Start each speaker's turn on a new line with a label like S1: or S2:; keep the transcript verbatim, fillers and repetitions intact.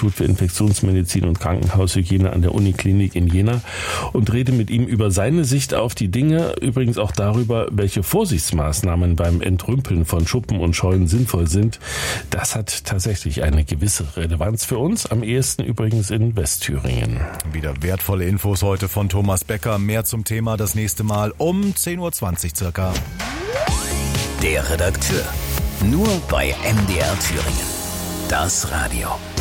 S1: Institut für Infektionsmedizin und Krankenhaushygiene an der Uniklinik in Jena und rede mit ihm über seine Sicht auf die Dinge, übrigens auch darüber, welche Vorsichtsmaßnahmen beim Entrümpeln von Schuppen und Scheunen sinnvoll sind. Das hat tatsächlich eine gewisse Relevanz für uns, am ehesten übrigens in Westthüringen.
S2: Wieder wertvolle Infos heute von Thomas Becker. Mehr zum Thema das nächste Mal um zehn Uhr zwanzig circa.
S3: Der Redakteur. Nur bei M D R Thüringen. Das Radio.